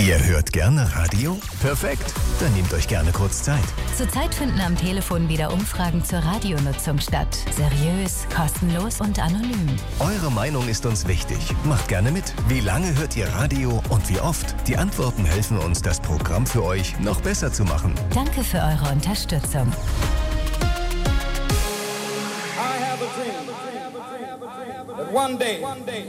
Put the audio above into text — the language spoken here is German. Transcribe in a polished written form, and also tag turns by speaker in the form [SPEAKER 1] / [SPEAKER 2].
[SPEAKER 1] Ihr hört gerne Radio? Perfekt, dann nehmt euch gerne kurz Zeit.
[SPEAKER 2] Zurzeit finden am Telefon wieder Umfragen zur Radionutzung statt. Seriös, kostenlos und anonym.
[SPEAKER 1] Eure Meinung ist uns wichtig. Macht gerne mit. Wie lange hört ihr Radio und wie oft? Die Antworten helfen uns, das Programm für euch noch besser zu machen.
[SPEAKER 2] Danke für eure Unterstützung.
[SPEAKER 3] I have a dream that one day